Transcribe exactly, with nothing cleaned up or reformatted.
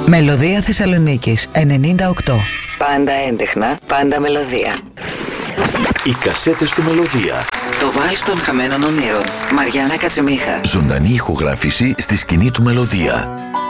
Μελωδία Θεσσαλονίκης ενενήντα οκτώ. Πάντα έντεχνα, πάντα μελωδία. Οι κασέτες του Μελωδία. Το βάλς των χαμένων ονείρων. Μαριάννα Κατσιμίχα. Ζωντανή ηχογράφηση στη σκηνή του Μελωδία.